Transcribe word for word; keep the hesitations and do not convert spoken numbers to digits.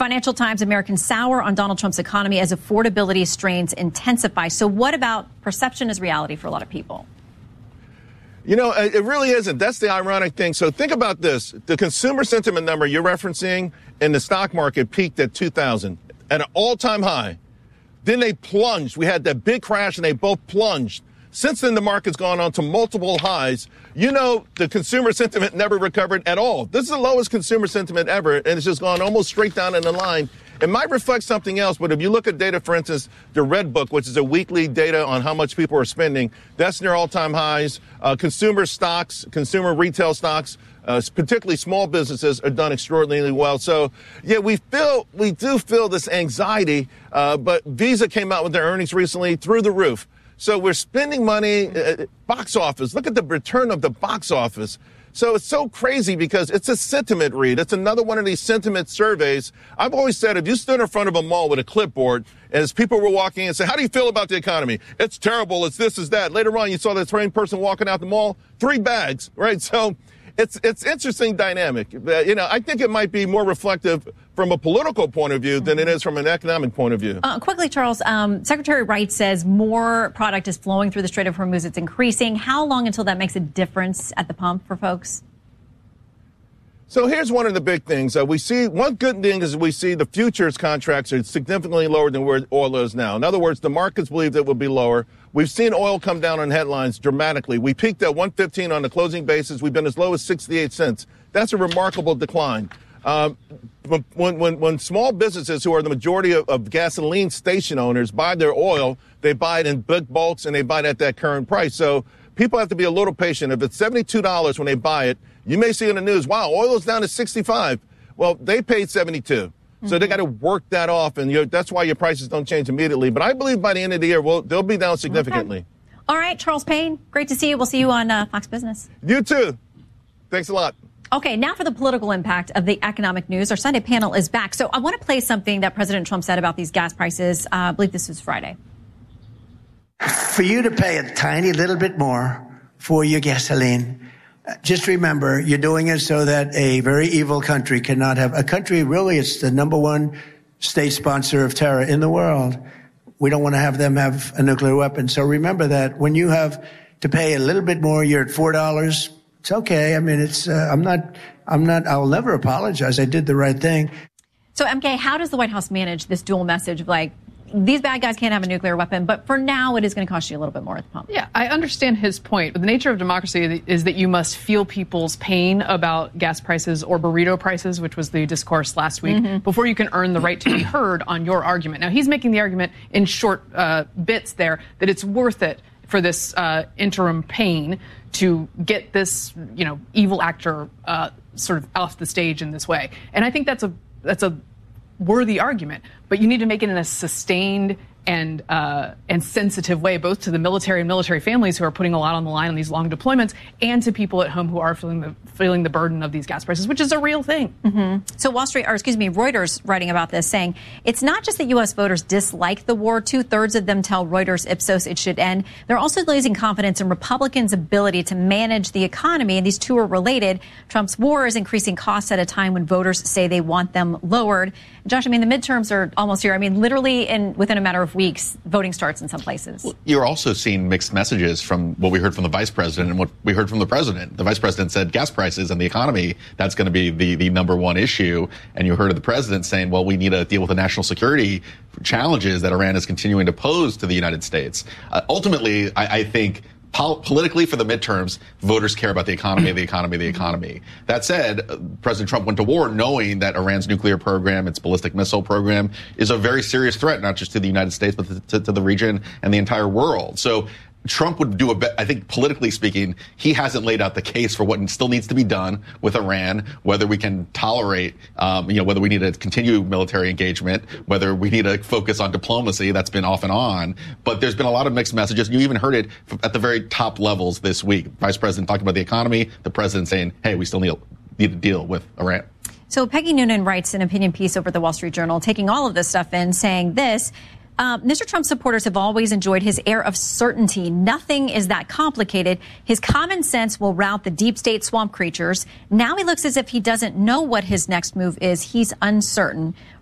Financial Times, Americans sour on Donald Trump's economy as affordability strains intensify. So what about perception is reality for a lot of people? You know, it really isn't. That's the ironic thing. So think about this. The consumer sentiment number you're referencing in the stock market peaked at two thousand at an all-time high. Then they plunged. We had that big crash and they both plunged. Since then, the market's gone on to multiple highs. You know, the consumer sentiment never recovered at all. This is the lowest consumer sentiment ever, and it's just gone almost straight down in the line. It might reflect something else, but if you look at data, for instance, the Red Book, which is a weekly data on how much people are spending, that's near all-time highs. Uh, consumer stocks, consumer retail stocks, uh, particularly small businesses, are done extraordinarily well. So, yeah, we feel, we do feel this anxiety, uh, but Visa came out with their earnings recently through the roof. So we're spending money, uh, box office. Look at the return of the box office. So it's so crazy because it's a sentiment read. It's another one of these sentiment surveys. I've always said if you stood in front of a mall with a clipboard and as people were walking in and say, how do you feel about the economy? It's terrible. It's this, it's that. Later on, you saw that same person walking out the mall, three bags, right? So it's it's interesting dynamic. You know, I think it might be more reflective from a political point of view than it is from an economic point of view. Uh, quickly, Charles, um, Secretary Wright says more product is flowing through the Strait of Hormuz. It's increasing. How long until that makes a difference at the pump for folks? So here's one of the big things. Uh, we see one good thing is we see the futures contracts are significantly lower than where oil is now. In other words, the markets believe it will be lower. We've seen oil come down on headlines dramatically. We peaked at one fifteen on the closing basis. We've been as low as sixty-eight cents. That's a remarkable decline. Um, when, when, when small businesses, who are the majority of, of gasoline station owners, buy their oil, they buy it in big bulks and they buy it at that current price. So people have to be a little patient. If it's seventy-two dollars when they buy it, you may see in the news, wow, oil is down to sixty-five. Well, they paid seventy-two. Mm-hmm. So they got to work that off. And you're, that's why your prices don't change immediately. But I believe by the end of the year, we'll, they'll be down significantly. Okay. All right, Charles Payne, great to see you. We'll see you on uh, Fox Business. You too. Thanks a lot. Okay, now for the political impact of the economic news. Our Sunday panel is back. So I want to play something that President Trump said about these gas prices. Uh, I believe this was Friday. For you to pay a tiny little bit more for your gasoline, just remember, you're doing it so that a very evil country cannot have a country. Really, it's the number one state sponsor of terror in the world. We don't want to have them have a nuclear weapon. So remember that when you have to pay a little bit more, you're at four dollars. It's okay. I mean, it's, uh, I'm not, I'm not, I'll never apologize. I did the right thing. So, M K, how does the White House manage this dual message of like, these bad guys can't have a nuclear weapon, but for now it is going to cost you a little bit more at the pump? Yeah, I understand his point. But the nature of democracy is that you must feel people's pain about gas prices or burrito prices, which was the discourse last week, mm-hmm. before you can earn the right to be heard on your argument. Now, he's making the argument in short uh, bits there that it's worth it for this uh, interim pain to get this, you know, evil actor uh, sort of off the stage in this way. And I think that's a that's a worthy argument, but you need to make it in a sustained and uh, and sensitive way, both to the military and military families who are putting a lot on the line on these long deployments, and to people at home who are feeling the feeling the burden of these gas prices, which is a real thing. Mm-hmm. So Wall Street, or excuse me, Reuters writing about this, saying it's not just that U S voters dislike the war. Two thirds of them tell Reuters Ipsos it should end. They're also losing confidence in Republicans' ability to manage the economy, and these two are related. Trump's war is increasing costs at a time when voters say they want them lowered. Josh, I mean, the midterms are almost here. I mean, literally in within a matter of weeks, voting starts in some places. Well, you're also seeing mixed messages from what we heard from the vice president and what we heard from the president. The vice president said gas prices and the economy, that's going to be the, the number one issue. And you heard of the president saying, well, we need to deal with the national security challenges that Iran is continuing to pose to the United States. Uh, ultimately, I, I think Pol- politically, for the midterms, voters care about the economy, the economy, the economy. That said, uh, President Trump went to war knowing that Iran's nuclear program, its ballistic missile program, is a very serious threat, not just to the United States, but to, to, to the region and the entire world. So Trump would do a bit, I think, politically speaking, he hasn't laid out the case for what still needs to be done with Iran, whether we can tolerate, um, you know, whether we need to continue military engagement, whether we need to focus on diplomacy. That's been off and on. But there's been a lot of mixed messages. You even heard it at the very top levels this week. Vice President talking about the economy, the president saying, hey, we still need, need to deal with Iran. So Peggy Noonan writes an opinion piece over at the Wall Street Journal, taking all of this stuff in, saying this. Uh, Mister Trump's supporters have always enjoyed his air of certainty. Nothing is that complicated. His common sense will rout the deep state swamp creatures. Now he looks as if he doesn't know what his next move is. He's uncertain.